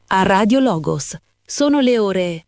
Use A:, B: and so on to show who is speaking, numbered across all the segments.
A: a Radio Logos. Sono le ore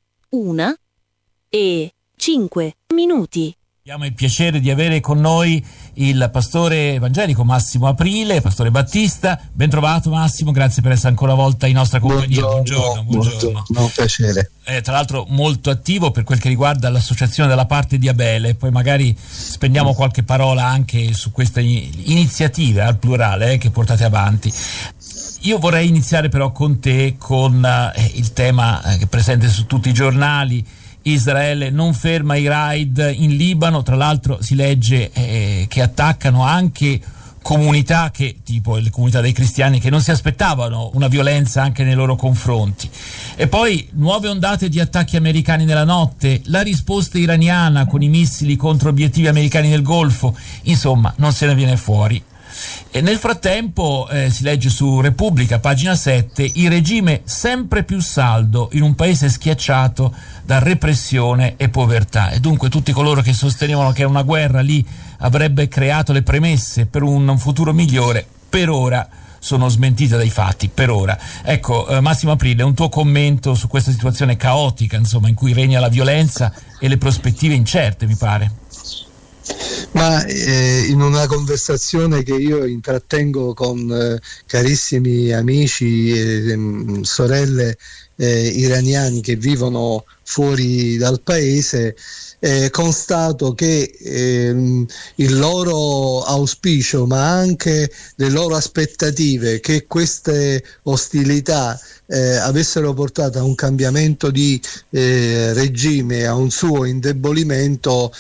A: 1:05.
B: Abbiamo il piacere di avere con noi il pastore evangelico Massimo Aprile, pastore battista. Ben trovato Massimo, grazie per essere ancora una volta in nostra compagnia. Buongiorno.
C: Un piacere.
B: Tra l'altro molto attivo per quel che riguarda l'associazione della parte di Abele, poi magari spendiamo qualche parola anche su queste iniziative al plurale che portate avanti. Io vorrei iniziare però con te, con il tema che è presente su tutti i giornali. Israele non ferma i raid in Libano, tra l'altro si legge che attaccano anche comunità tipo le comunità dei cristiani, che non si aspettavano una violenza anche nei loro confronti. E poi nuove ondate di attacchi americani nella notte, la risposta iraniana con i missili contro obiettivi americani nel Golfo, insomma non se ne viene fuori. E nel frattempo si legge su Repubblica, pagina 7, il regime sempre più saldo in un paese schiacciato da repressione e povertà. E dunque tutti coloro che sostenevano che una guerra lì avrebbe creato le premesse per un futuro migliore, per ora sono smentite dai fatti, per ora. Ecco, Massimo Aprile, un tuo commento su questa situazione caotica, insomma, in cui regna la violenza e le prospettive incerte, mi pare.
C: Ma in una conversazione che io intrattengo con carissimi amici e sorelle iraniani che vivono fuori dal paese, constato che il loro auspicio, ma anche le loro aspettative che queste ostilità avessero portato a un cambiamento di regime, a un suo indebolimento,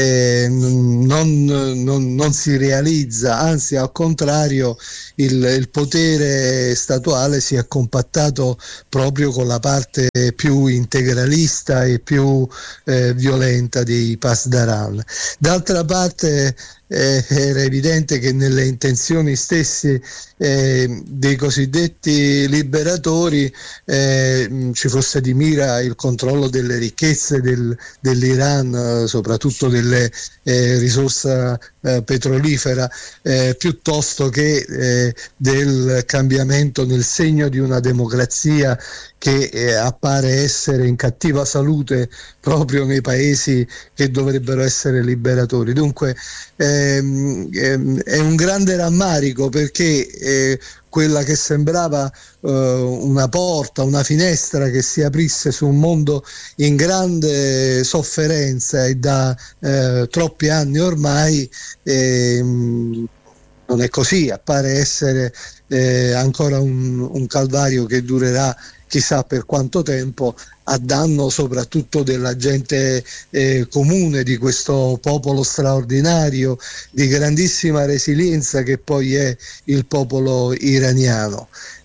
C: non si realizza, anzi al contrario il potere statuale si è compattato proprio con la parte più integralista e più violenta dei Pasdaran. D'altra parte era evidente che nelle intenzioni stesse dei cosiddetti liberatori ci fosse di mira il controllo delle ricchezze dell'Iran, soprattutto delle risorse petrolifera, piuttosto che del cambiamento nel segno di una democrazia che appare essere in cattiva salute proprio nei paesi che dovrebbero essere liberatori. Dunque è un grande rammarico, perché quella che sembrava una porta, una finestra che si aprisse su un mondo in grande sofferenza e da troppi anni ormai non è così, appare essere ancora un calvario che durerà chissà per quanto tempo, a danno soprattutto della gente comune, di questo popolo straordinario, di grandissima resilienza che poi è il popolo iraniano.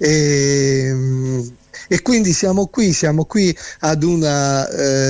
C: E quindi siamo qui ad una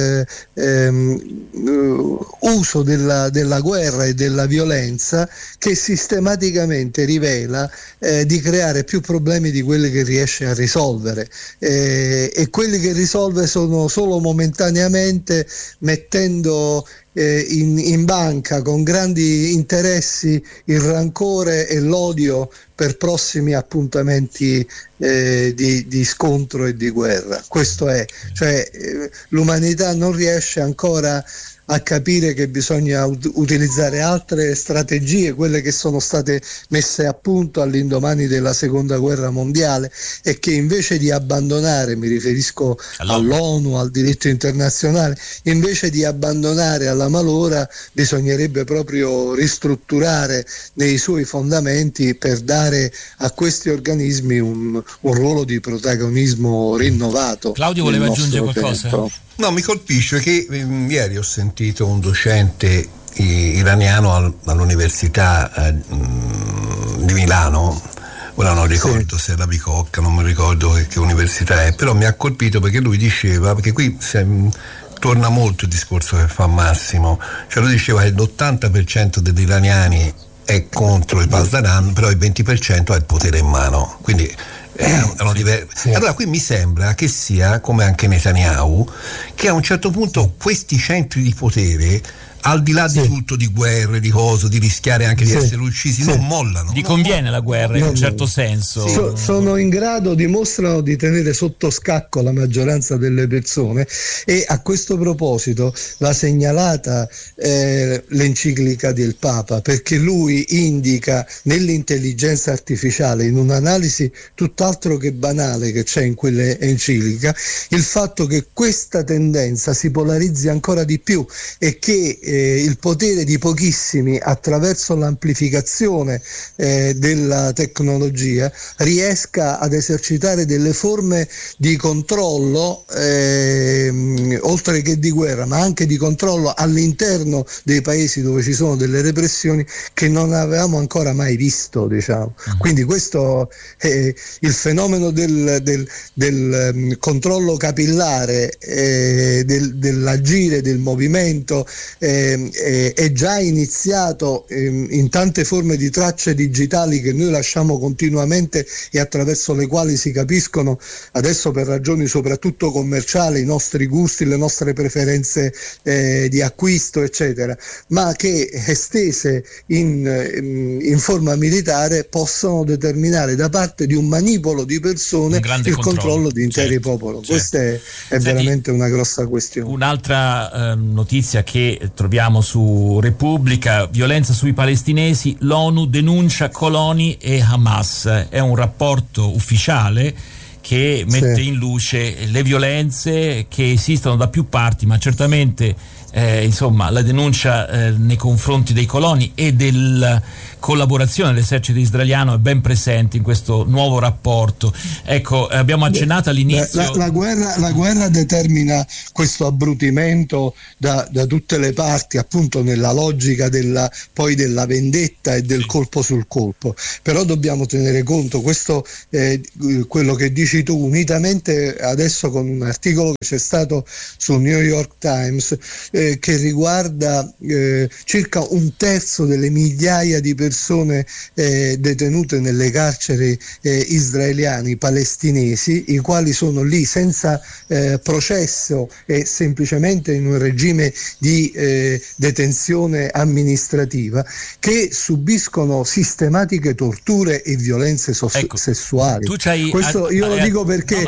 C: uso della guerra e della violenza che sistematicamente rivela di creare più problemi di quelli che riesce a risolvere, e quelli che risolve sono solo momentaneamente, mettendo in banca con grandi interessi il rancore e l'odio per prossimi appuntamenti di scontro e di guerra. Questo è, cioè l'umanità non riesce ancora a capire che bisogna utilizzare altre strategie, quelle che sono state messe a punto all'indomani della seconda guerra mondiale, e che invece di abbandonare, mi riferisco all'ONU, al diritto internazionale, invece di abbandonare alla malora, bisognerebbe proprio ristrutturare nei suoi fondamenti per dare a questi organismi un ruolo di protagonismo rinnovato.
B: Claudio voleva aggiungere qualcosa?
C: Tempo.
D: No, mi colpisce che ieri ho sentito un docente iraniano all'università di Milano, ora non ricordo se è la Bicocca, non mi ricordo che università è, però mi ha colpito perché lui diceva, perché qui torna molto il discorso che fa Massimo, cioè lui diceva che l'80% degli iraniani è contro il Pasdaran, però il 20% ha il potere in mano, quindi sì. Allora qui mi sembra che sia come anche Netanyahu, che a un certo punto questi centri di potere al di là di tutto, di guerre, di cose, di rischiare anche di essere uccisi, non mollano.
B: Gli conviene la guerra in un certo senso.
C: Sono in grado, dimostrano di tenere sotto scacco la maggioranza delle persone, e a questo proposito va segnalata l'enciclica del Papa, perché lui indica nell'intelligenza artificiale, in un'analisi tutt'altro che banale che c'è in quell'enciclica, il fatto che questa tendenza si polarizzi ancora di più e che il potere di pochissimi, attraverso l'amplificazione della tecnologia, riesca ad esercitare delle forme di controllo, oltre che di guerra, ma anche di controllo all'interno dei paesi dove ci sono delle repressioni che non avevamo ancora mai visto, diciamo. Quindi questo è il fenomeno del controllo capillare, dell'agire, del movimento, è già iniziato in tante forme di tracce digitali che noi lasciamo continuamente e attraverso le quali si capiscono adesso, per ragioni soprattutto commerciali, i nostri gusti, le nostre preferenze di acquisto, eccetera, ma che estese in forma militare possono determinare da parte di un manipolo di persone il controllo di interi popoli. Questa è veramente una grossa questione.
B: Un'altra notizia che troviamo su Repubblica: violenza sui palestinesi, l'ONU denuncia Coloni e Hamas. È un rapporto ufficiale che mette in luce le violenze che esistono da più parti, ma certamente la denuncia nei confronti dei coloni e della collaborazione dell'esercito israeliano è ben presente in questo nuovo rapporto. Ecco, abbiamo accennato all'inizio.
C: La guerra determina questo abbrutimento da tutte le parti, appunto nella logica della vendetta e del colpo sul colpo. Però dobbiamo tenere conto, questo quello che dici tu, unitamente adesso con un articolo che c'è stato sul New York Times, che riguarda circa un terzo delle migliaia di persone detenute nelle carceri israeliane palestinesi, i quali sono lì senza processo e semplicemente in un regime di detenzione amministrativa, che subiscono sistematiche torture e violenze sessuali. Questo io lo dico perché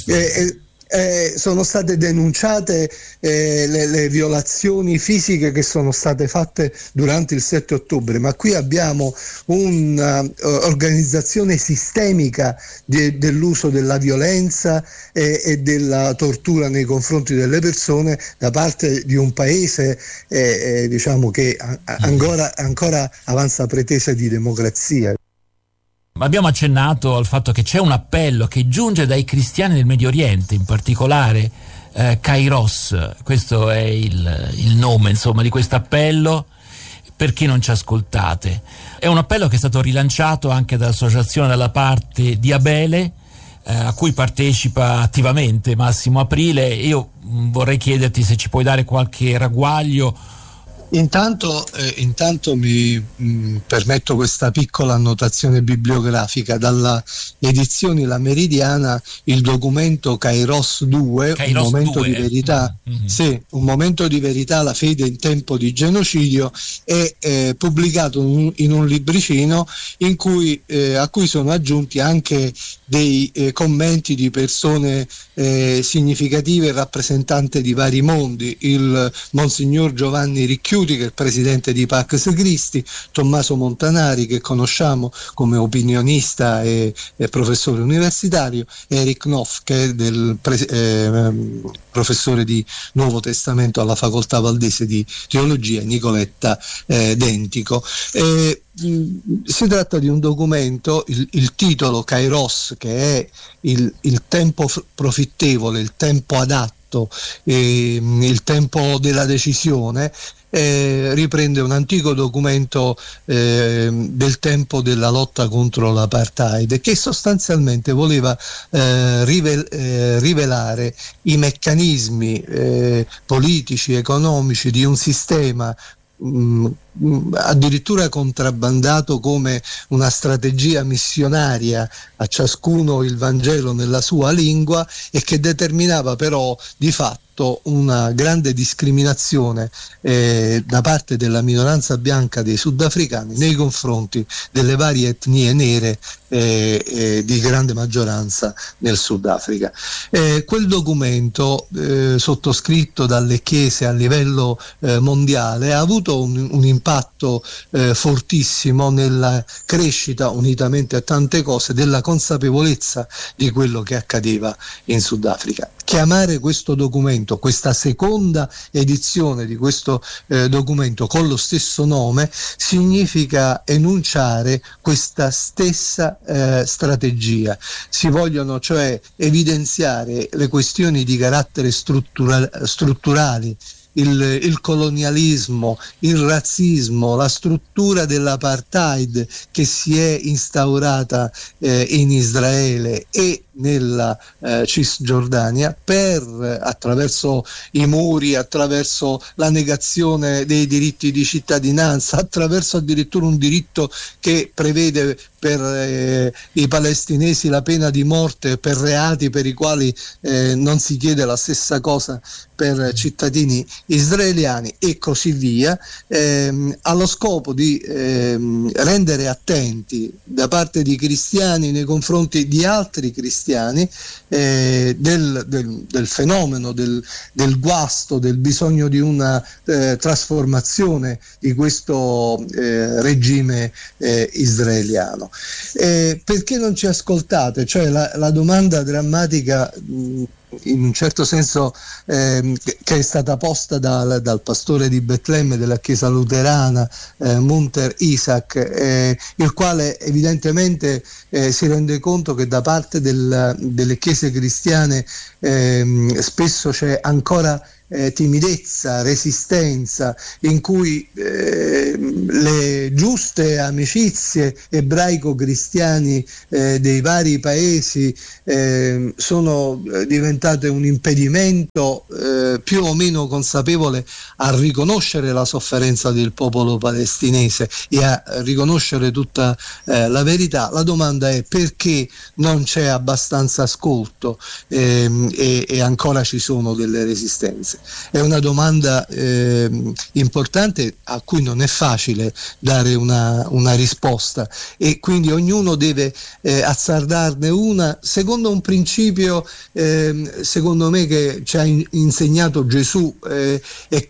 C: sono state denunciate le violazioni fisiche che sono state fatte durante il 7 ottobre, ma qui abbiamo un'organizzazione sistemica dell'uso della violenza e della tortura nei confronti delle persone da parte di un paese diciamo che ancora avanza pretese di democrazia.
B: Abbiamo accennato al fatto che c'è un appello che giunge dai cristiani del Medio Oriente, in particolare Kairos, questo è il nome di questo appello. Perché non ci ascoltate? È un appello che è stato rilanciato anche dall'associazione dalla parte di Abele, a cui partecipa attivamente Massimo Aprile. Io vorrei chiederti se ci puoi dare qualche ragguaglio.
C: Intanto mi permetto questa piccola annotazione bibliografica. Dalla edizioni La Meridiana, il documento Kairos 2, un momento di verità, un momento di verità, la fede in tempo di genocidio, è pubblicato in un libricino in cui a cui sono aggiunti anche dei commenti di persone significative e rappresentanti di vari mondi: il Monsignor Giovanni Ricchiuti, che è il presidente di Pax Christi, Tommaso Montanari, che conosciamo come opinionista e professore universitario, Eric Knopf, che è professore di Nuovo Testamento alla Facoltà Valdese di Teologia, Nicoletta Dentico. Si tratta di un documento, il titolo Kairos, che è il tempo profittevole, il tempo adatto, il tempo della decisione. Riprende un antico documento del tempo della lotta contro l'apartheid, che sostanzialmente voleva rivelare i meccanismi politici, economici di un sistema addirittura contrabbandato come una strategia missionaria, a ciascuno il Vangelo nella sua lingua, e che determinava però di fatto una grande discriminazione da parte della minoranza bianca dei sudafricani nei confronti delle varie etnie nere di grande maggioranza nel Sudafrica. Quel documento sottoscritto dalle chiese a livello mondiale ha avuto un impatto fortissimo nella crescita, unitamente a tante cose, della consapevolezza di quello che accadeva in Sudafrica. Chiamare questo documento, questa seconda edizione di questo documento con lo stesso nome, significa enunciare questa stessa strategia. Si vogliono cioè evidenziare le questioni di carattere strutturali, il colonialismo, il razzismo, la struttura dell'apartheid che si è instaurata in Israele e nella Cisgiordania, attraverso i muri, attraverso la negazione dei diritti di cittadinanza, attraverso addirittura un diritto che prevede per i palestinesi la pena di morte per reati per i quali non si chiede la stessa cosa per cittadini israeliani, e così via, allo scopo di rendere attenti da parte di cristiani nei confronti di altri cristiani del fenomeno del guasto, del bisogno di una trasformazione di questo regime israeliano. Perché non ci ascoltate? Cioè la domanda drammatica, in un certo senso, che è stata posta dal pastore di Betlemme della chiesa luterana, Munter Isaac, il quale evidentemente si rende conto che da parte delle chiese cristiane spesso c'è ancora timidezza, resistenza, in cui le giuste amicizie ebraico-cristiani dei vari paesi sono diventate un impedimento più o meno consapevole a riconoscere la sofferenza del popolo palestinese e a riconoscere tutta la verità. La domanda è: perché non c'è abbastanza ascolto e ancora ci sono delle resistenze? È una domanda importante a cui non è facile dare una risposta, e quindi ognuno deve azzardarne una secondo un principio, secondo me, che ci ha insegnato Gesù e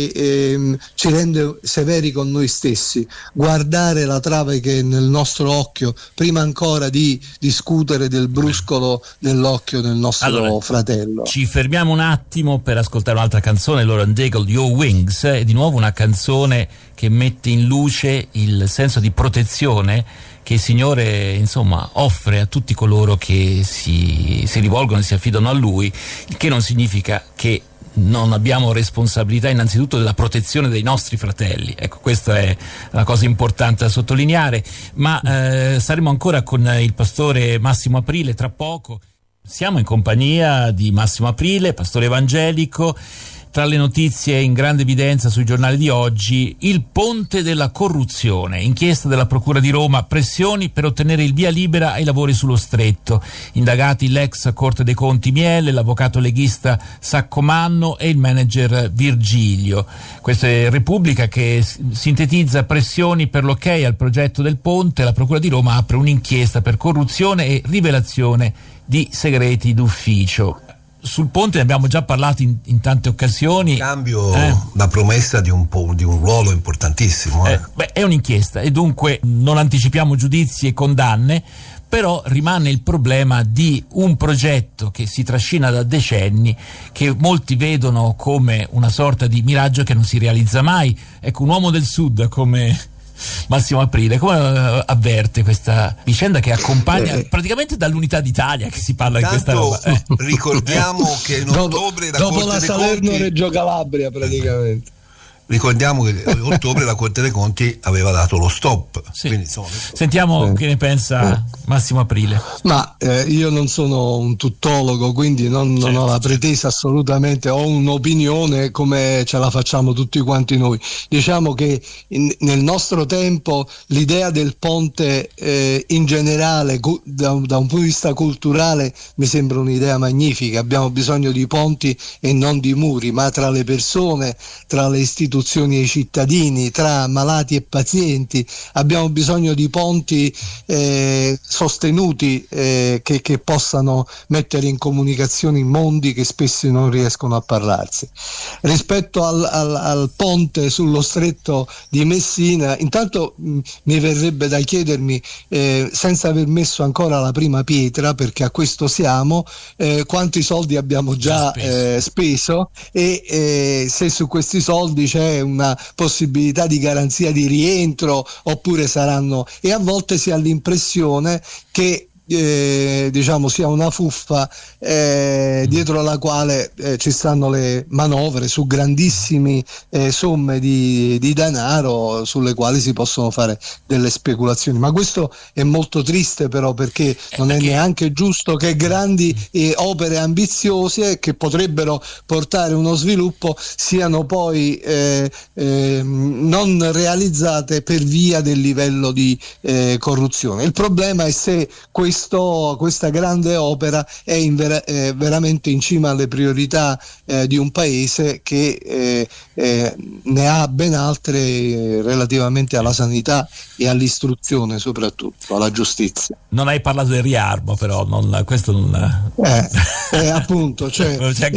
C: che ci rende severi con noi stessi: guardare la trave che è nel nostro occhio prima ancora di discutere del bruscolo nell'occhio del nostro fratello.
B: Ci fermiamo un attimo per ascoltare un'altra canzone, loro Undangled Your Wings, è di nuovo una canzone che mette in luce il senso di protezione che il Signore, insomma, offre a tutti coloro che si rivolgono e si affidano a Lui, il che non significa che non abbiamo responsabilità innanzitutto della protezione dei nostri fratelli. Ecco, questa è una cosa importante da sottolineare, ma saremo ancora con il pastore Massimo Aprile tra poco. Siamo in compagnia di Massimo Aprile, pastore evangelico. Tra le notizie in grande evidenza sui giornali di oggi, il ponte della corruzione, inchiesta della Procura di Roma, pressioni per ottenere il via libera ai lavori sullo stretto, indagati l'ex Corte dei Conti Miele, l'avvocato leghista Saccomanno e il manager Virgilio. Questa è Repubblica che sintetizza pressioni per l'ok al progetto del ponte. La Procura di Roma apre un'inchiesta per corruzione e rivelazione di segreti d'ufficio. Sul ponte ne abbiamo già parlato in tante occasioni.
D: In cambio la promessa di un ruolo importantissimo.
B: È un'inchiesta e dunque non anticipiamo giudizi e condanne, però rimane il problema di un progetto che si trascina da decenni, che molti vedono come una sorta di miraggio che non si realizza mai. Ecco, un uomo del Sud come Massimo Aprile come avverte questa vicenda che accompagna praticamente dall'Unità d'Italia che si parla di questa roba?
D: Ricordiamo che in ottobre
C: dopo la Salerno-Reggio Calabria praticamente
D: ricordiamo che a ottobre la Corte dei Conti aveva dato lo stop.
B: Sì.
D: Quindi, insomma,
B: sentiamo che ne pensa Massimo Aprile.
C: Ma io non sono un tuttologo, quindi non ho la pretesa assolutamente, ho un'opinione come ce la facciamo tutti quanti noi. Diciamo che nel nostro tempo l'idea del ponte in generale da un punto di vista culturale mi sembra un'idea magnifica. Abbiamo bisogno di ponti e non di muri, ma tra le persone, tra le istituzioni e i cittadini, tra malati e pazienti. Abbiamo bisogno di ponti sostenuti che possano mettere in comunicazione mondi che spesso non riescono a parlarsi. Rispetto al ponte sullo stretto di Messina, intanto mi verrebbe da chiedermi, senza aver messo ancora la prima pietra, perché a questo siamo, quanti soldi abbiamo già speso e se su questi soldi c'è una possibilità di garanzia di rientro oppure saranno, e a volte si ha l'impressione che diciamo sia una fuffa dietro la quale ci stanno le manovre su grandissime somme di denaro sulle quali si possono fare delle speculazioni, ma questo è molto triste però, perché non è neanche giusto che grandi opere ambiziose che potrebbero portare uno sviluppo siano poi non realizzate per via del livello di corruzione. Il problema è se questa grande opera è veramente in cima alle priorità di un paese che ne ha ben altre relativamente alla sanità e all'istruzione, soprattutto alla giustizia.
B: Non hai parlato del riarmo, però questo non
C: appunto, cioè,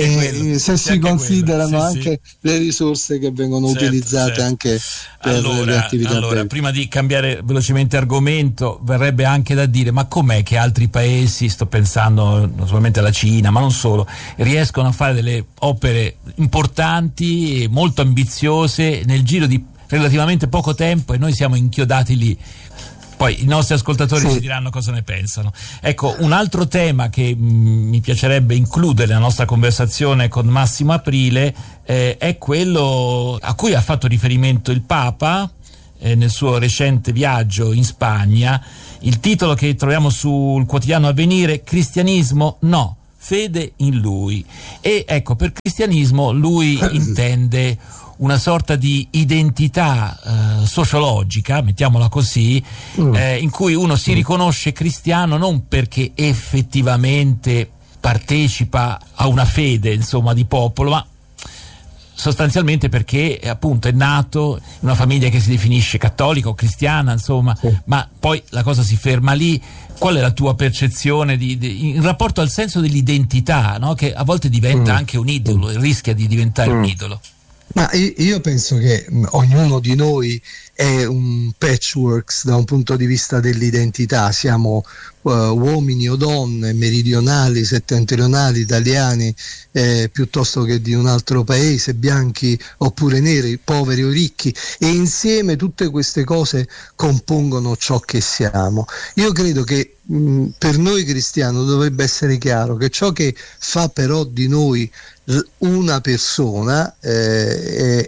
C: se si considerano anche le risorse che vengono utilizzate anche per le attività.
B: Allora, prima di cambiare velocemente argomento, verrebbe anche da dire: ma com'è che altri paesi, sto pensando naturalmente alla Cina, ma non solo, riescono a fare delle opere importanti e molto ambiziose nel giro di relativamente poco tempo e noi siamo inchiodati lì? Poi i nostri ascoltatori ci diranno cosa ne pensano. Ecco, un altro tema che mi piacerebbe includere nella nostra conversazione con Massimo Aprile è quello a cui ha fatto riferimento il Papa nel suo recente viaggio in Spagna. Il titolo che troviamo sul quotidiano Avvenire: Cristianismo no, fede in lui. E ecco, per cristianismo lui intende una sorta di identità sociologica, mettiamola così, in cui uno si riconosce cristiano non perché effettivamente partecipa a una fede, insomma, di popolo, ma sostanzialmente perché appunto è nato in una famiglia che si definisce cattolica o cristiana, insomma, ma poi la cosa si ferma lì. Qual è la tua percezione in rapporto al senso dell'identità, no? Che a volte diventa anche un idolo, rischia di diventare un idolo?
C: Ma io penso che ognuno di noi è un patchwork da un punto di vista dell'identità. Siamo uomini o donne, meridionali, settentrionali, italiani, piuttosto che di un altro paese, bianchi oppure neri, poveri o ricchi, e insieme tutte queste cose compongono ciò che siamo. Io credo che per noi cristiani dovrebbe essere chiaro che ciò che fa però di noi una persona è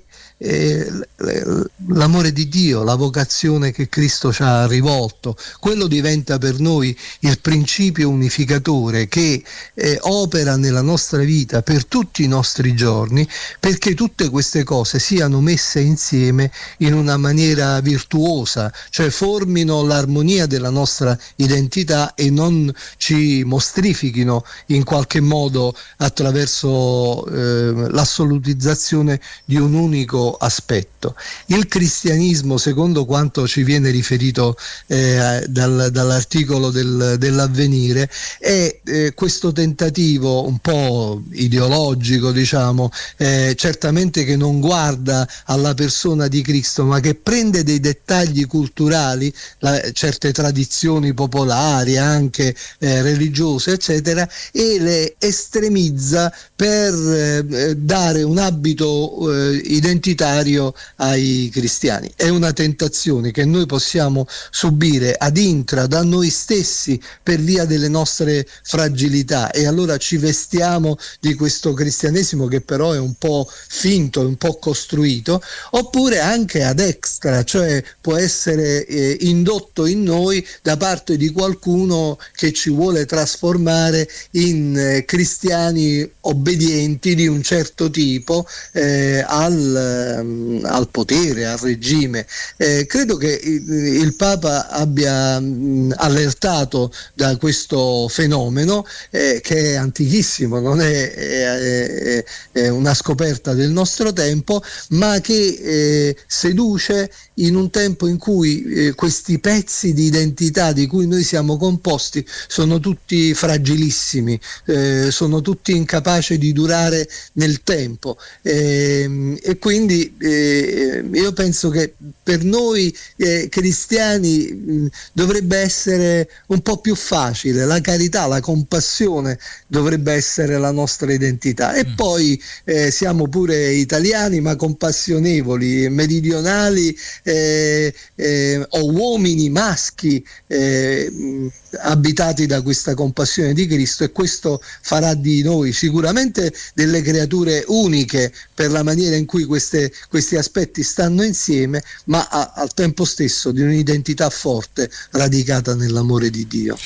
C: l'amore di Dio, la vocazione che Cristo ci ha rivolto. Quello diventa per noi il principio unificatore che opera nella nostra vita per tutti i nostri giorni, perché tutte queste cose siano messe insieme in una maniera virtuosa, cioè formino l'armonia della nostra identità e non ci mostrifichino in qualche modo attraverso l'assolutizzazione di un unico aspetto. Il cristianismo, secondo quanto ci viene riferito dall'articolo dell'Avvenire, è questo tentativo un po' ideologico, diciamo, certamente che non guarda alla persona di Cristo, ma che prende dei dettagli culturali, certe tradizioni popolari, anche religiose, eccetera, e le estremizza per dare un abito identitario identitario ai cristiani. È una tentazione che noi possiamo subire ad intra da noi stessi per via delle nostre fragilità, e allora ci vestiamo di questo cristianesimo che però è un po' finto, un po' costruito, oppure anche ad extra, cioè può essere indotto in noi da parte di qualcuno che ci vuole trasformare in cristiani obbedienti di un certo tipo al potere, al regime. Credo che il Papa abbia allertato da questo fenomeno che è antichissimo, non è una scoperta del nostro tempo, ma che seduce in un tempo in cui questi pezzi di identità di cui noi siamo composti sono tutti fragilissimi, sono tutti incapaci di durare nel tempo, e quindi io penso che per noi cristiani dovrebbe essere un po' più facile, la carità, la compassione dovrebbe essere la nostra identità, e poi siamo pure italiani ma compassionevoli, meridionali, o uomini maschi abitati da questa compassione di Cristo, e questo farà di noi sicuramente delle creature uniche per la maniera in cui questi aspetti stanno insieme, ma al tempo stesso di un'identità forte radicata nell'amore di Dio.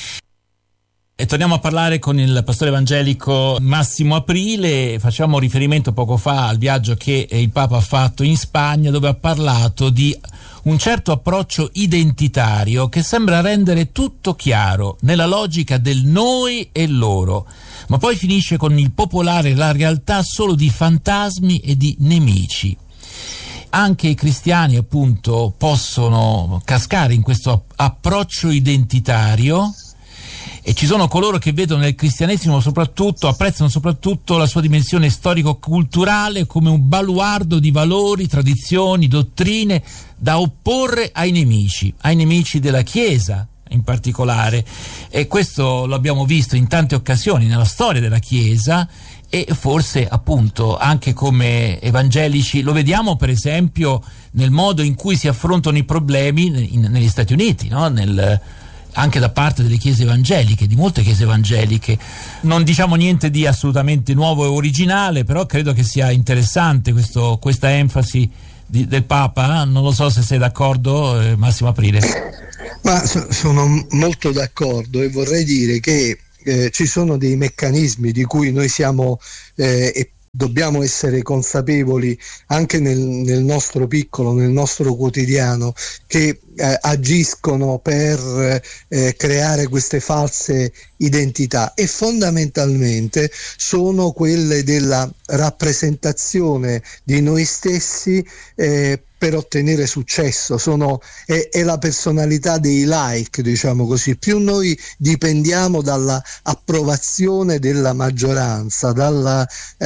B: E torniamo a parlare con il pastore evangelico Massimo Aprile. Facciamo riferimento poco fa al viaggio che il Papa ha fatto in Spagna, dove ha parlato di un certo approccio identitario che sembra rendere tutto chiaro nella logica del noi e loro, ma poi finisce con il popolare la realtà solo di fantasmi e di nemici. Anche i cristiani, appunto, possono cascare in questo approccio identitario, e ci sono coloro che vedono nel cristianesimo apprezzano soprattutto la sua dimensione storico-culturale come un baluardo di valori, tradizioni, dottrine da opporre ai nemici della Chiesa in particolare, e questo lo abbiamo visto in tante occasioni nella storia della Chiesa, e forse appunto anche come evangelici lo vediamo per esempio nel modo in cui si affrontano i problemi negli Stati Uniti, no? Anche da parte delle chiese evangeliche, di molte chiese evangeliche. Non diciamo niente di assolutamente nuovo e originale, però credo che sia interessante questa enfasi del Papa. Non lo so se sei d'accordo, Massimo Aprile.
C: Ma sono molto d'accordo, e vorrei dire che ci sono dei meccanismi di cui noi siamo e dobbiamo essere consapevoli anche nel nostro piccolo, nel nostro quotidiano, che agiscono per creare queste false identità, e fondamentalmente sono quelle della rappresentazione di noi stessi per ottenere successo. È la personalità dei like, diciamo così. Più noi dipendiamo dalla approvazione della maggioranza, dal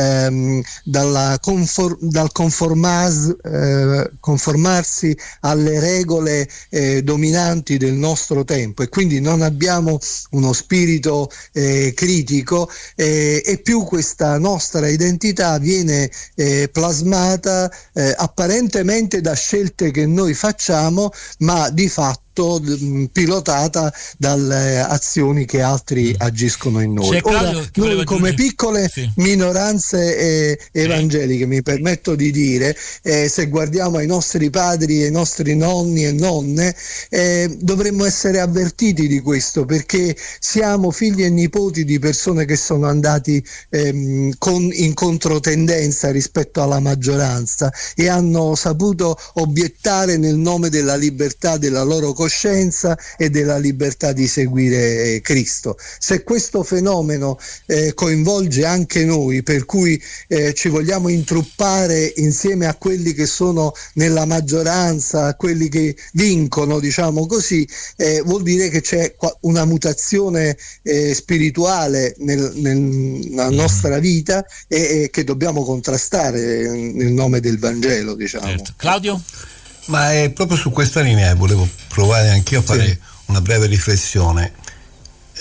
C: conformarsi alle regole dominanti del nostro tempo, e quindi non abbiamo uno spirito critico, e più questa nostra identità viene plasmata apparentemente da scelte che noi facciamo, ma di fatto pilotata dalle azioni che altri agiscono in noi. Ora, noi come piccole minoranze evangeliche, mi permetto di dire, se guardiamo ai nostri padri, ai nostri nonni e nonne, dovremmo essere avvertiti di questo, perché siamo figli e nipoti di persone che sono andati in controtendenza rispetto alla maggioranza, e hanno saputo obiettare nel nome della libertà della loro coscienza e della libertà di seguire Cristo. Se questo fenomeno coinvolge anche noi, per cui ci vogliamo intruppare insieme a quelli che sono nella maggioranza, a quelli che vincono, diciamo così, vuol dire che c'è una mutazione spirituale nella nostra vita, e che dobbiamo contrastare nel nome del Vangelo, diciamo.
B: Certo. Claudio?
D: Ma è proprio su questa linea volevo provare anch'io a fare una breve riflessione.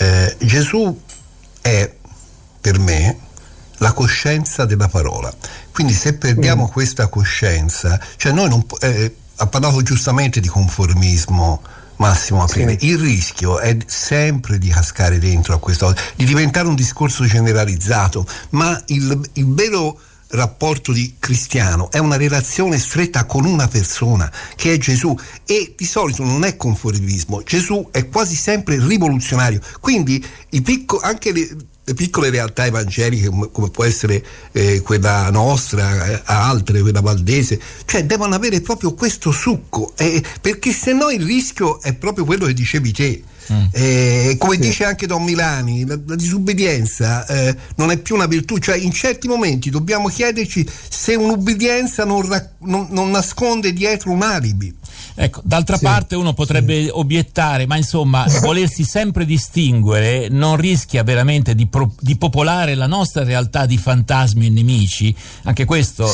D: Gesù è per me la coscienza della parola, Quindi se perdiamo questa coscienza, cioè noi non ha parlato giustamente di conformismo Massimo Aprile, il rischio è sempre di cascare dentro a questo, di diventare un discorso generalizzato, ma il vero rapporto di cristiano è una relazione stretta con una persona che è Gesù, e di solito non è conformismo. Gesù è quasi sempre rivoluzionario, quindi anche le piccole realtà evangeliche come può essere quella nostra, altre, quella valdese, cioè devono avere proprio questo succo, perché se no il rischio è proprio quello che dicevi te. Come dice anche Don Milani, la disobbedienza non è più una virtù, cioè in certi momenti dobbiamo chiederci se un'ubbidienza non nasconde dietro un alibi.
B: Ecco, d'altra parte uno potrebbe obiettare, ma insomma, volersi sempre distinguere non rischia veramente di popolare la nostra realtà di fantasmi e nemici? Anche questo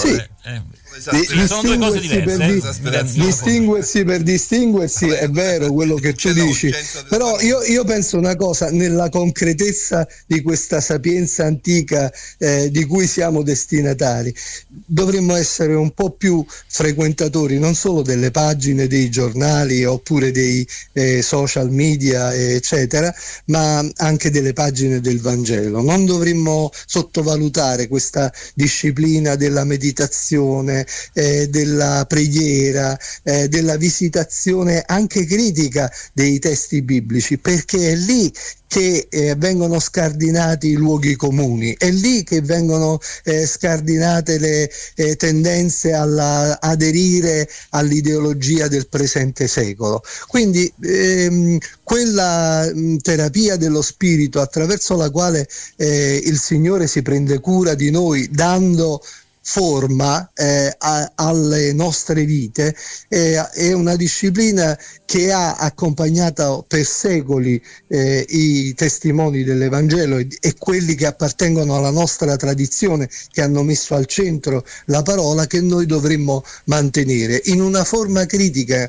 B: sono due cose diverse.
C: Distinguersi per distinguersi, è vero quello che tu dici, però io penso una cosa: nella concretezza di questa sapienza antica di cui siamo destinatari, dovremmo essere un po' più frequentatori non solo delle pagine dei giornali oppure dei social media eccetera, ma anche delle pagine del Vangelo. Non dovremmo sottovalutare questa disciplina della meditazione, della preghiera, della visitazione anche critica dei testi biblici, perché è lì che vengono scardinati i luoghi comuni, è lì che vengono scardinate le tendenze aderire all'ideologia del presente secolo. Quindi quella terapia dello spirito attraverso la quale il Signore si prende cura di noi, dando forma alle nostre vite, è una disciplina che ha accompagnato per secoli i testimoni dell'Evangelo e quelli che appartengono alla nostra tradizione, che hanno messo al centro la parola, che noi dovremmo mantenere in una forma critica,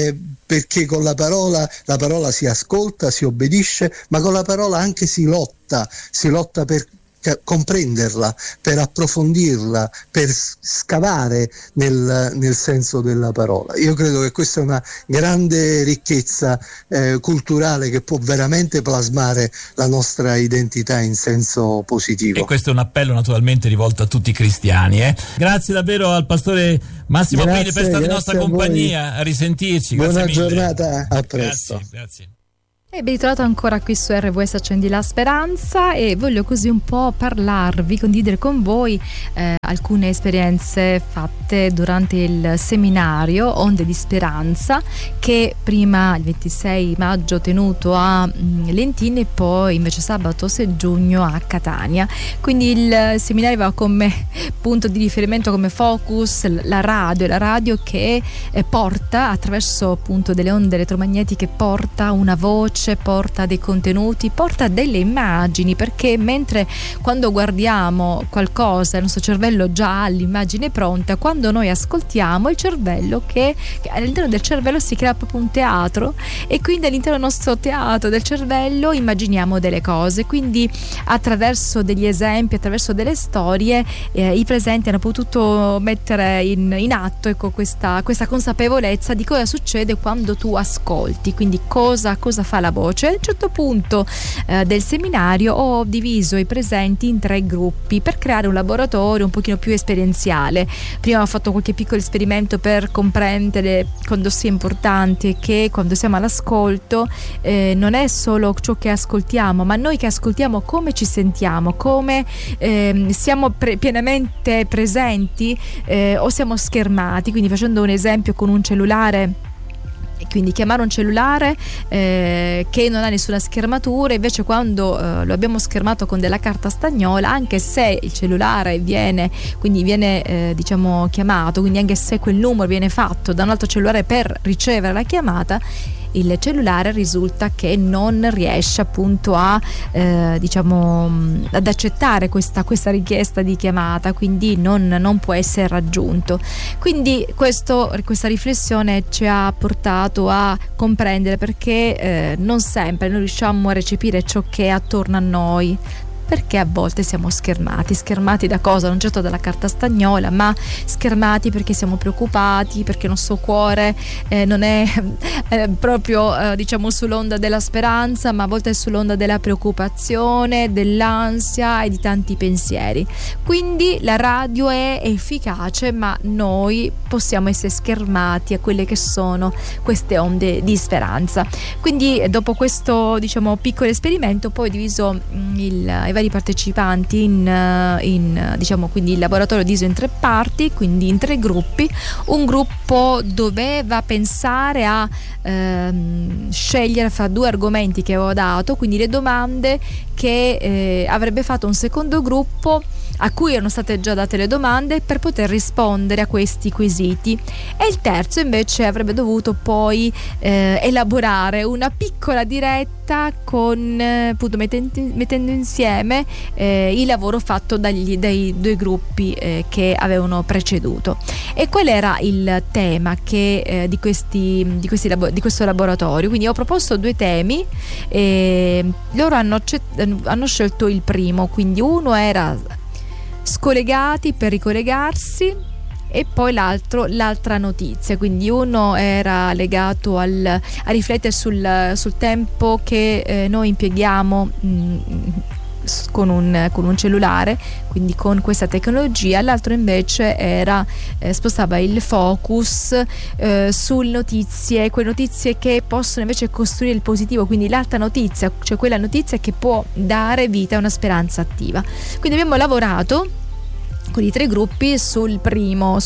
C: perché con la parola si ascolta, si obbedisce, ma con la parola anche si lotta per comprenderla, per approfondirla, per scavare nel senso della parola. Io credo che questa è una grande ricchezza culturale che può veramente plasmare la nostra identità in senso positivo.
B: E questo è un appello naturalmente rivolto a tutti i cristiani. Grazie davvero al pastore Massimo Aprile per stare in nostra compagnia. A risentirci.
C: Buona giornata, a presto.
B: Grazie.
E: E ben ritrovato ancora qui su RWS Accendi la Speranza, e voglio così un po' condividere con voi alcune esperienze fatte durante il seminario Onde di Speranza, che prima il 26 maggio tenuto a Lentini e poi invece sabato 6 giugno a Catania. Quindi il seminario aveva come punto di riferimento, come focus, la radio che porta attraverso appunto delle onde elettromagnetiche, porta una voce, porta dei contenuti, porta delle immagini, perché mentre quando guardiamo qualcosa il nostro cervello già ha l'immagine pronta, quando noi ascoltiamo il cervello, che all'interno del cervello si crea proprio un teatro, e quindi all'interno del nostro teatro del cervello immaginiamo delle cose. Quindi attraverso degli esempi, attraverso delle storie, i presenti hanno potuto mettere in atto, ecco, questa consapevolezza di cosa succede quando tu ascolti, quindi cosa fa la voce. A un certo punto del seminario ho diviso i presenti in 3 gruppi per creare un laboratorio un pochino più esperienziale. Prima ho fatto qualche piccolo esperimento per comprendere quando sia importante che quando siamo all'ascolto non è solo ciò che ascoltiamo, ma noi che ascoltiamo come ci sentiamo, come siamo pienamente presenti o siamo schermati. Quindi, facendo un esempio con un cellulare, quindi chiamare un cellulare che non ha nessuna schermatura, invece quando lo abbiamo schermato con della carta stagnola, anche se il cellulare viene diciamo chiamato, quindi anche se quel numero viene fatto da un altro cellulare per ricevere la chiamata, il cellulare risulta che non riesce appunto ad accettare questa richiesta di chiamata, quindi non può essere raggiunto. Quindi questa riflessione ci ha portato a comprendere perché non sempre noi riusciamo a recepire ciò che è attorno a noi. perché a volte siamo schermati da cosa? Non certo dalla carta stagnola, ma schermati perché siamo preoccupati, perché il nostro cuore non è proprio diciamo sull'onda della speranza, ma a volte è sull'onda della preoccupazione, dell'ansia e di tanti pensieri. Quindi la radio è efficace, ma noi possiamo essere schermati a quelle che sono queste onde di speranza. Quindi dopo questo diciamo piccolo esperimento, poi ho diviso i vari partecipanti in diciamo, quindi il laboratorio diviso in 3 parti, quindi in 3 gruppi. Un gruppo doveva pensare a scegliere fra 2 argomenti che avevo dato, quindi le domande che avrebbe fatto un secondo gruppo a cui erano state già date le domande per poter rispondere a questi quesiti, e il terzo invece avrebbe dovuto poi elaborare una piccola diretta con appunto mettendo insieme il lavoro fatto dai 2 gruppi che avevano preceduto. E qual era il tema di questo laboratorio? Quindi ho proposto 2 temi, loro hanno scelto il primo, quindi uno era scollegati per ricollegarsi, e poi l'altra notizia, quindi uno era legato a riflettere sul tempo che noi impieghiamo con un cellulare, quindi con questa tecnologia. L'altro invece spostava il focus sulle notizie, quelle notizie che possono invece costruire il positivo, quindi l'altra notizia, cioè quella notizia che può dare vita a una speranza attiva. Quindi abbiamo lavorato con i 3 gruppi sul primo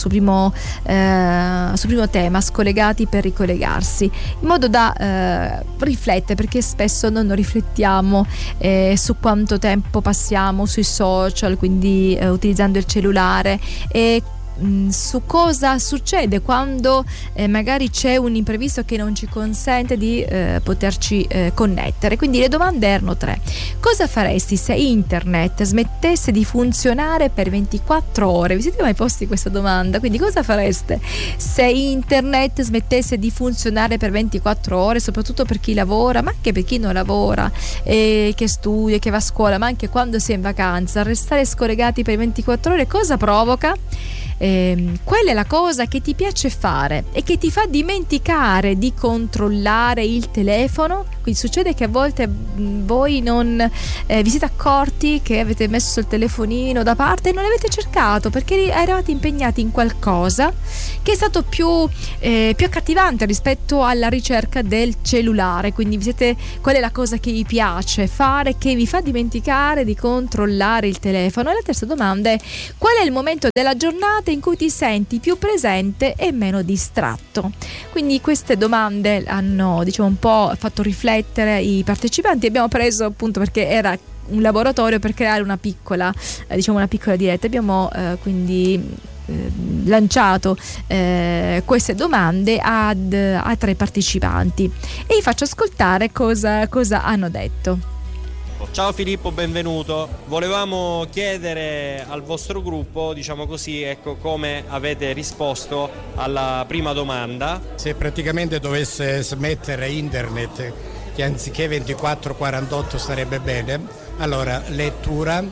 E: tema, scollegati per ricollegarsi, in modo da riflettere, perché spesso noi non riflettiamo su quanto tempo passiamo sui social, quindi utilizzando il cellulare, e su cosa succede quando magari c'è un imprevisto che non ci consente di poterci connettere. Quindi le domande erano 3. Cosa faresti se internet smettesse di funzionare per 24 ore? Vi siete mai posti questa domanda? Quindi cosa fareste se internet smettesse di funzionare per 24 ore, soprattutto per chi lavora, ma anche per chi non lavora, che studia, che va a scuola, ma anche quando si è in vacanza? Restare scollegati per 24 ore cosa provoca? Quella è la cosa che ti piace fare e che ti fa dimenticare di controllare il telefono. Quindi succede che a volte voi non vi siete accorti che avete messo il telefonino da parte e non l'avete cercato perché eravate impegnati in qualcosa che è stato più accattivante rispetto alla ricerca del cellulare. Quindi qual è la cosa che vi piace fare, che vi fa dimenticare di controllare il telefono? E la terza domanda è: qual è il momento della giornata in cui ti senti più presente e meno distratto? Quindi queste domande hanno, diciamo, un po' fatto riflettere i partecipanti. Abbiamo preso, appunto, perché era un laboratorio, per creare una piccola diretta. Abbiamo quindi lanciato queste domande a 3 partecipanti e vi faccio ascoltare cosa hanno detto.
F: Ciao Filippo, benvenuto. Volevamo chiedere al vostro gruppo, diciamo così, ecco, come avete risposto alla prima domanda.
G: Se praticamente dovesse smettere internet, che anziché 24-48 sarebbe bene, allora lettura,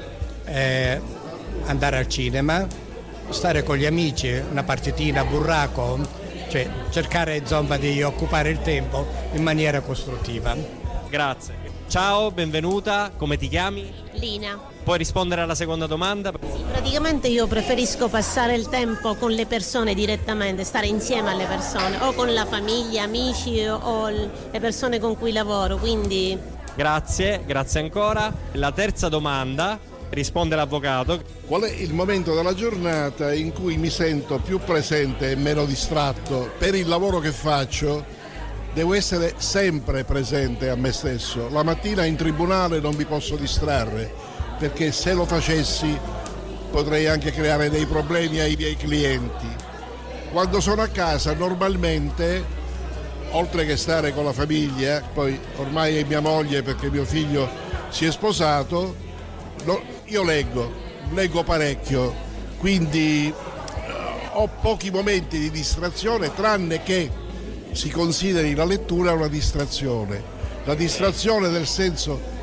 G: andare al cinema, stare con gli amici, una partitina a burraco, cioè cercare insomma di occupare il tempo in maniera costruttiva.
F: Grazie. Ciao, benvenuta, come ti chiami?
H: Lina.
F: Puoi rispondere alla seconda domanda?
H: Sì, praticamente io preferisco passare il tempo con le persone direttamente, stare insieme alle persone, o con la famiglia, amici o le persone con cui lavoro, quindi...
F: Grazie ancora. La terza domanda risponde l'avvocato.
I: Qual è il momento della giornata in cui mi sento più presente e meno distratto? Per il lavoro che faccio devo essere sempre presente a me stesso. La mattina in tribunale non mi posso distrarre, perché se lo facessi potrei anche creare dei problemi ai miei clienti. Quando sono a casa normalmente, oltre che stare con la famiglia, poi ormai è mia moglie perché mio figlio si è sposato, io leggo parecchio, quindi ho pochi momenti di distrazione, tranne che si consideri la lettura una distrazione. La distrazione nel senso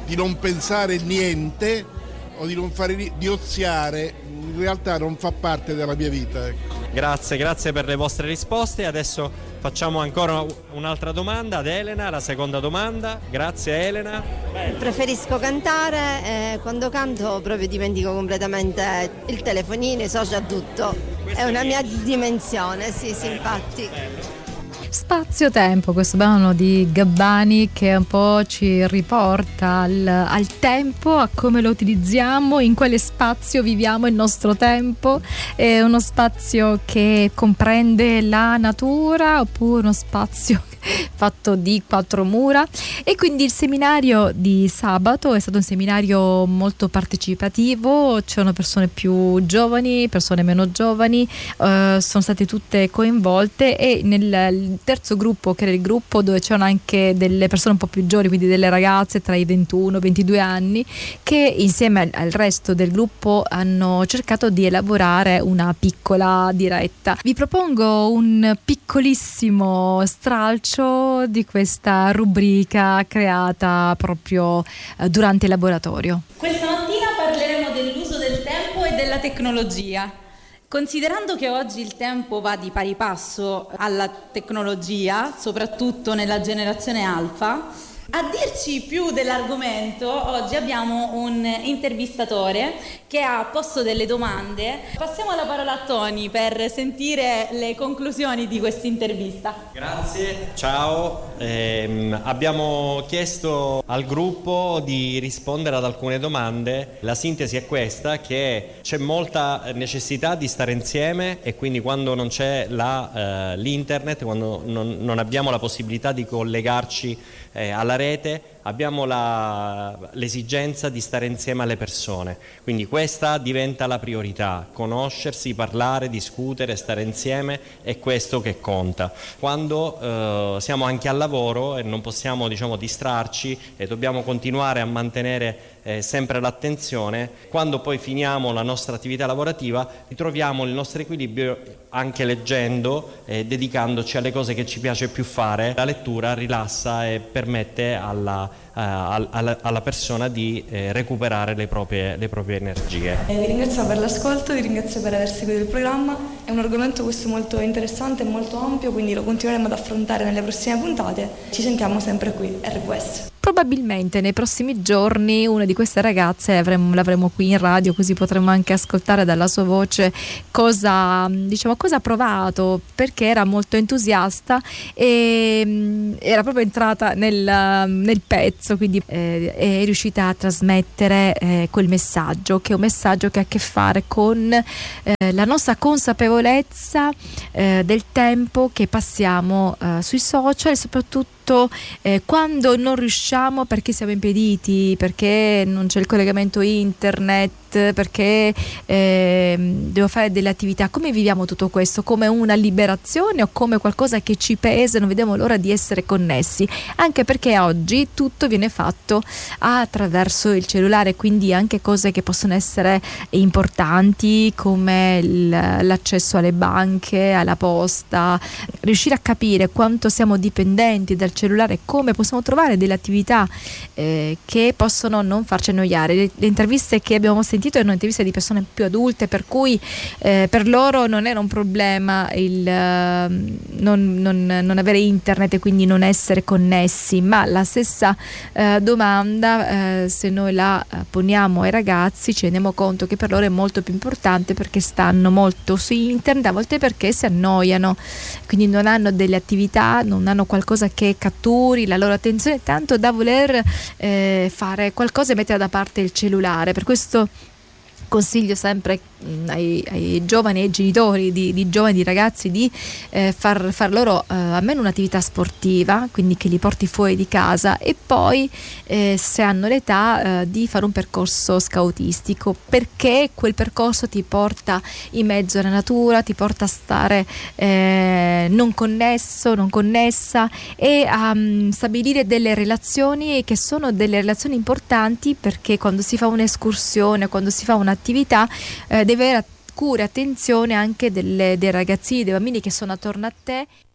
I: di non pensare niente o di oziare, in realtà non fa parte della mia vita. Ecco.
F: Grazie per le vostre risposte. Adesso facciamo ancora un'altra domanda ad Elena, la seconda domanda. Grazie Elena.
J: Preferisco cantare, quando canto proprio dimentico completamente il telefonino, i social, tutto. È una mia dimensione, sì, infatti.
E: Spazio-tempo, questo brano di Gabbani che un po' ci riporta al tempo, a come lo utilizziamo, in quale spazio viviamo il nostro tempo. È uno spazio che comprende la natura oppure uno spazio fatto di 4 mura. E quindi il seminario di sabato è stato un seminario molto partecipativo, c'erano persone più giovani, persone meno giovani, sono state tutte coinvolte, e nel terzo gruppo, che era il gruppo dove c'erano anche delle persone un po' più giovani, quindi delle ragazze tra i 21 e 22 anni, che insieme al resto del gruppo hanno cercato di elaborare una piccola diretta. Vi propongo un piccolissimo stralcio di questa rubrica creata proprio durante il laboratorio.
K: Questa mattina parleremo dell'uso del tempo e della tecnologia. Considerando che oggi il tempo va di pari passo alla tecnologia, soprattutto nella generazione alfa, a dirci più dell'argomento oggi abbiamo un intervistatore che ha posto delle domande. Passiamo la parola a Tony per sentire le conclusioni di questa intervista.
F: Grazie, ciao. Abbiamo chiesto al gruppo di rispondere ad alcune domande. La sintesi è questa, che c'è molta necessità di stare insieme, e quindi quando non c'è l'internet, quando non abbiamo la possibilità di collegarci alla rete, abbiamo l'esigenza di stare insieme alle persone, quindi questa diventa la priorità: conoscersi, parlare, discutere, stare insieme, è questo che conta. Quando siamo anche al lavoro e non possiamo distrarci e dobbiamo continuare a mantenere sempre l'attenzione, quando poi finiamo la nostra attività lavorativa ritroviamo il nostro equilibrio anche leggendo e dedicandoci alle cose che ci piace più fare. La lettura rilassa e permette alla persona di recuperare le proprie energie.
L: Vi ringrazio per l'ascolto, vi ringrazio per aver seguito il programma. È un argomento questo molto interessante e molto ampio, quindi lo continueremo ad affrontare nelle prossime puntate. Ci sentiamo sempre qui, RWS.
E: Probabilmente nei prossimi giorni una di queste ragazze l'avremo qui in radio, così potremo anche ascoltare dalla sua voce cosa ha provato, perché era molto entusiasta e era proprio entrata nel pezzo, quindi è riuscita a trasmettere quel messaggio, che è un messaggio che ha a che fare con la nostra consapevolezza del tempo che passiamo sui social, e soprattutto quando non riusciamo, perché siamo impediti, perché non c'è il collegamento internet, perché devo fare delle attività. Come viviamo tutto questo? Come una liberazione o come qualcosa che ci pesa e non vediamo l'ora di essere connessi? Anche perché oggi tutto viene fatto attraverso il cellulare, quindi anche cose che possono essere importanti come l'accesso alle banche, alla posta. Riuscire a capire quanto siamo dipendenti dal cellulare, come possiamo trovare delle attività che possono non farci annoiare. Le interviste che abbiamo sentito erano interviste di persone più adulte, per cui per loro non era un problema il non avere internet e quindi non essere connessi, ma la stessa domanda se noi la poniamo ai ragazzi ci rendiamo conto che per loro è molto più importante, perché stanno molto su internet, a volte perché si annoiano, quindi non hanno delle attività, non hanno qualcosa che catturi la loro attenzione tanto da voler fare qualcosa e mettere da parte il cellulare. Per questo consiglio sempre ai giovani, ai genitori di giovani, di ragazzi, di far loro almeno un'attività sportiva, quindi che li porti fuori di casa, e poi se hanno l'età di fare un percorso scoutistico, perché quel percorso ti porta in mezzo alla natura, ti porta a stare non connesso, non connessa, e a stabilire delle relazioni che sono delle relazioni importanti, perché quando si fa un'escursione, quando si fa un'attività deve avere cura e attenzione anche dei ragazzini, dei bambini che sono attorno a te.